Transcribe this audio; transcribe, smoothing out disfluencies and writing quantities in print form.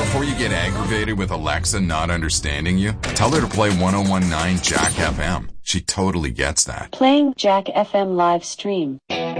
Before you get aggravated with Alexa not understanding you, tell her to play 1019 Jack FM. She totally gets that. Playing Jack FM live stream.